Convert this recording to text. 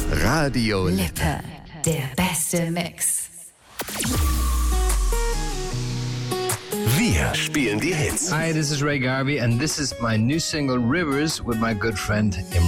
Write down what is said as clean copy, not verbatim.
Radio Lippe, der beste Mix. Wir spielen die Hits. Hi, this is Ray Garvey and this is my new single Rivers with my good friend Imran.